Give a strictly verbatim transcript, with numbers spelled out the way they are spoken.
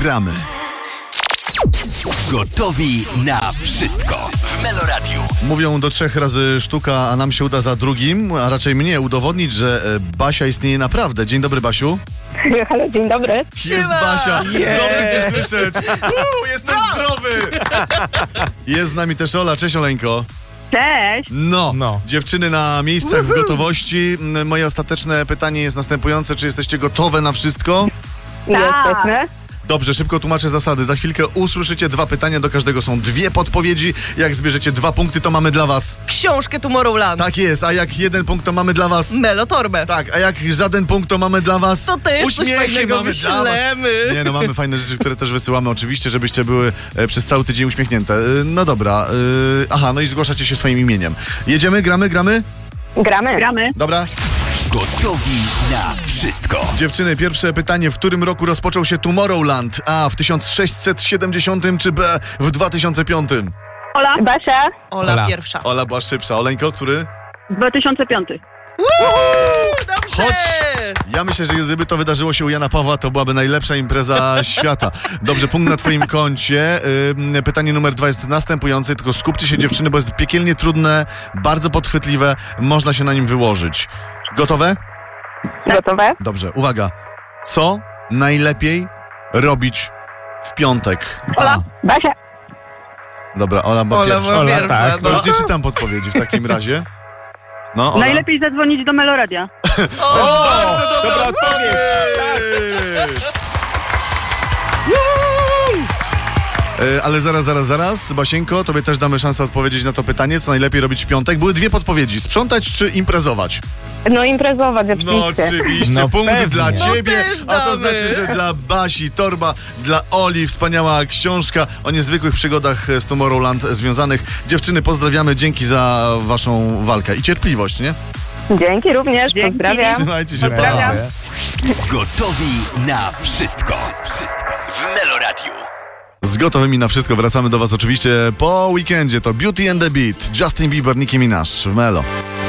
gramy. Gotowi na wszystko w Meloradiu. Mówią do trzech razy sztuka, a nam się uda za drugim, a raczej mnie udowodnić, że e, Basia istnieje naprawdę. Dzień dobry, Basiu. Halo, dzień dobry. Jest Basia. Yeah. Dobry cię słyszeć. Uu, jestem zdrowy. Jest z nami też Ola. Cześć, Oleńko. Cześć. No, No. dziewczyny na miejscach w gotowości. Moje ostateczne pytanie jest następujące. Czy jesteście gotowe na wszystko? Jesteśmy. Dobrze, szybko tłumaczę zasady. Za chwilkę usłyszycie dwa pytania, do każdego są dwie podpowiedzi. Jak zbierzecie dwa punkty, to mamy dla was... Książkę Tomorrowland. Tak jest, a jak jeden punkt, to mamy dla was... Melotorbę. Tak, a jak żaden punkt, to mamy dla was... To też coś uśmiechy fajnego mamy dla was. wyślemy. Nie, no mamy fajne rzeczy, które też wysyłamy oczywiście, żebyście były e, przez cały tydzień uśmiechnięte. E, no dobra, e, aha, no i zgłaszacie się swoim imieniem. Jedziemy, gramy, gramy? Gramy. Gramy. Dobra. Gotowi na wszystko. Dziewczyny, pierwsze pytanie. W którym roku rozpoczął się Tomorrowland? A. W tysiąc sześćset siedemdziesiątym czy B. W dwa tysiące piątym? Ola. Basia. Ola, Ola. pierwsza. Ola była szybsza. Oleńko, który? dwa tysiące piąty. Dobrze! Chodź! Ja myślę, że gdyby to wydarzyło się u Jana Pawła, to byłaby najlepsza impreza świata. Dobrze, punkt na twoim koncie. Ym, pytanie numer dwa jest następujące, tylko skupcie się, dziewczyny, bo jest piekielnie trudne, bardzo podchwytliwe, można się na nim wyłożyć. Gotowe? Gotowe? Dobrze, uwaga. Co najlepiej robić w piątek? Ola. Basia. Dobra, Ola była Ola pierwsza. była Ola, pierwsza. tak. To No. już nie czytam podpowiedzi w takim razie. No, Ola. Najlepiej zadzwonić do Meloradia. O! Bardzo dobra, Dobra odpowiedź! odpowiedź. E, Ale zaraz, zaraz, zaraz, Basieńko, tobie też damy szansę odpowiedzieć na to pytanie, co najlepiej robić w piątek. Były dwie podpowiedzi, sprzątać czy imprezować? No imprezować oczywiście. No oczywiście, No punkt pewnie. dla No ciebie, też a to damy. znaczy, że dla Basi torba, dla Oli wspaniała książka o niezwykłych przygodach z Tomorrowland związanych. Dziewczyny, pozdrawiamy, dzięki za waszą walkę i cierpliwość, nie? Dzięki również. Dzięki. Pozdrawiam. Trzymajcie się, pa. Pozdrawiam. Gotowi na wszystko. Wszystko w Meloradiu. Z gotowymi na wszystko wracamy do was oczywiście po weekendzie. To Beauty and the Beat, Justin Bieber, Nicki Minaj w Melo.